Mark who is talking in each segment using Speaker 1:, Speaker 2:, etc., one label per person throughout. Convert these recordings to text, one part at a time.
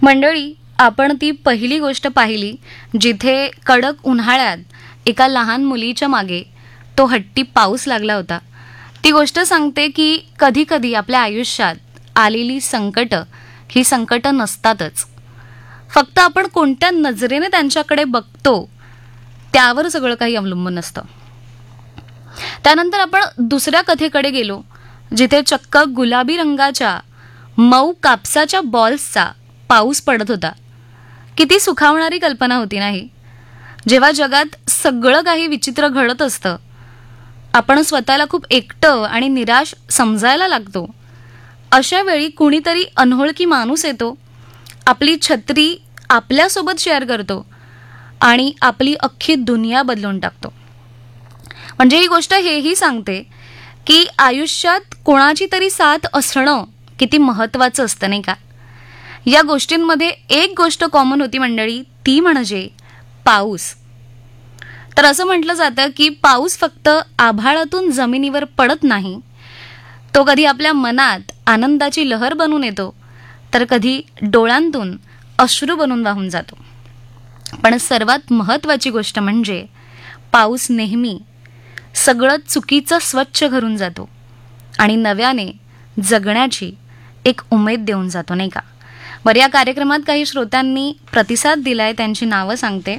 Speaker 1: मंडळी, आपण ती पहिली गोष्ट पाहिली जिथे कडक उन्हाळ्यात एका लहान मुलीच्या मागे तो हट्टी पाऊस लागला होता. ती गोष्ट सांगते की कधी कधी आपल्या आयुष्यात आलेली संकट ही संकट नसतातच, फक्त आपण कोणत्या नजरेने त्यांच्याकडे बघतो त्यावर सगळं काही अवलंबून असतं. त्यानंतर आपण दुसऱ्या कथेकडे गेलो जिथे चक्क गुलाबी रंगाच्या मऊ कापसाच्या बॉल्सचा पाऊस पडत होता. किती सुखावणारी कल्पना होती नाही. जेव्हा जगात सगळं काही विचित्र घडत असतं, आपण स्वतःला खूप एकटं आणि निराश समजायला लागतो. अशा वेळी कुणीतरी अनोळखी माणूस येतो, आपली छत्री आपल्यासोबत शेअर करतो आणि आपली अख्खी दुनिया बदलून टाकतो. म्हणजे ही गोष्ट हेही सांगते की आयुष्यात कोणाची तरी साथ असणं किती महत्त्वाचं असतं, नाही का? या गोष्टींमध्ये एक गोष्ट कॉमन होती मंडळी, ती म्हणजे पाऊस. तर असं म्हटलं जातं की पाऊस फक्त आभाळातून जमिनीवर पडत नाही, तो कधी आपल्या मनात आनंदाची लहर बनून येतो, तर कधी डोळ्यांतून अश्रू बनून वाहून जातो. पण सर्वात महत्त्वाची गोष्ट म्हणजे पाऊस नेहमी सगळं चुकीचं स्वच्छ करून जातो आणि नव्याने जगण्याची एक उमेद देऊन जातो, नाही का? बरं, या कार्यक्रमात काही श्रोत्यांनी प्रतिसाद दिलाय, त्यांची नावं सांगते.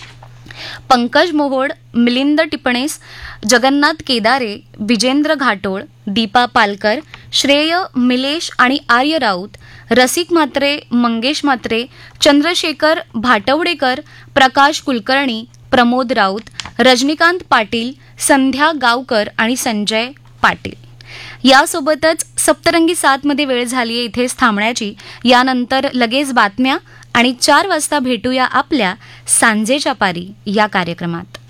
Speaker 1: पंकज मोहोड, मिलिंद टिपणेस, जगन्नाथ केदारे, विजेंद्र घाटोळ, दीपा पालकर, श्रेय मिलेश आणि आर्य राऊत, रसिक म्हात्रे, मंगेश म्हात्रे, चंद्रशेखर भाटवडेकर, प्रकाश कुलकर्णी, प्रमोद राऊत, रजनीकांत पाटील, संध्या गावकर आणि संजय पाटील. यासोबतच सप्तरंगी 7 मध्ये वेळ झाली आहे इथेच थांबण्याची. यानंतर लगेच बातम्या आणि 4 वाजता भेटूया आपल्या सांजेच्या पारी या कार्यक्रमात.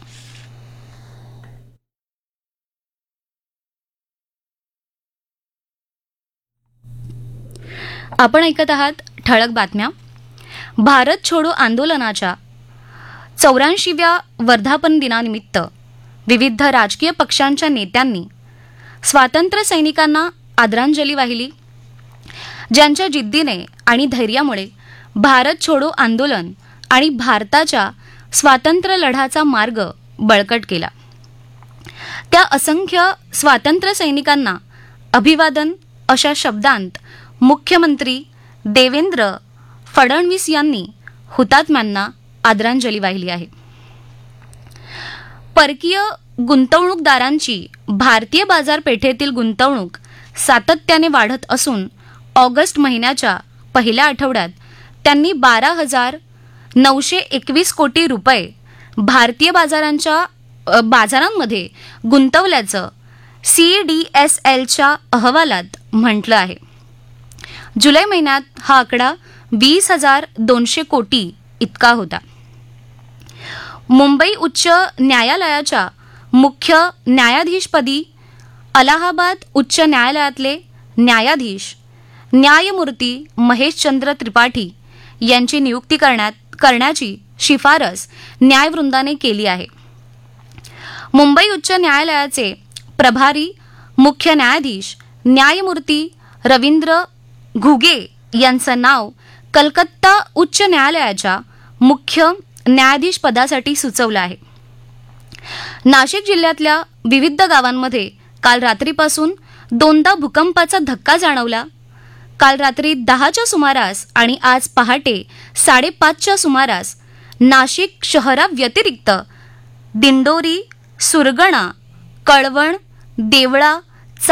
Speaker 1: आपण ऐकत आहात ठळक बातम्या. भारत छोडो आंदोलनाच्या 84व्या वर्धापन दिनानिमित्त विविध राजकीय पक्षांच्या नेत्यांनी स्वातंत्र्य सैनिकांना आदरांजली वाहिली, ज्यांच्या जिद्दीने आणि धैर्यामुळे भारत छोडो आंदोलन आणि भारताच्या स्वातंत्र्य लढ्याचा मार्ग बळकट केला. त्या असंख्य स्वातंत्र्य सैनिकांना अभिवादन अशा शब्दांत मुख्यमंत्री देवेंद्र फडणवीस यांनी हुतात्म्यांना आदरांजली वाहिली आहे. परकीय गुंतवणूकदारांची भारतीय बाजारपेठेतील गुंतवणूक सातत्याने वाढत असून ऑगस्ट महिन्याच्या पहिल्या आठवड्यात त्यांनी 12,921 कोटी रुपये भारतीय बाजारांमध्ये गुंतवल्याचं CDSLच्या अहवालात म्हटलं आहे. जुलै महिन्यात हा आकडा 20,200 कोटी इतका होता. मुंबई उच्च न्यायालयाच्या मुख्य न्यायाधीशपदी अलाहाबाद उच्च न्यायालयातले न्यायाधीश न्यायमूर्ती महेशचंद्र त्रिपाठी यांची नियुक्ती करण्याची शिफारस न्यायवृंदाने केली आहे. मुंबई उच्च न्यायालयाचे प्रभारी मुख्य न्यायाधीश न्यायमूर्ती रवींद्र घुगे यांचं नाव कलकत्ता उच्च न्यायालयाच्या मुख्य न्यायाधीश पदासाठी सुचवलं आहे. नाशिक जिल्ह्यातल्या विविध गावांमध्ये काल रात्रीपासून 2दा भूकंपाचा धक्का जाणवला. काल रात्री 10च्या सुमारास आणि आज पहाटे 5:30च्या सुमारास नाशिक शहराव्यतिरिक्त दिंडोरी, सुरगणा, कळवण, देवळा,